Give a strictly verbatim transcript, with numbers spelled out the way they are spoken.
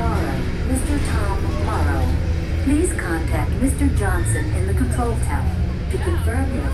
Morrow. Mister Tom Morrow. Please contact Mister Johnson in the control tower to confirm your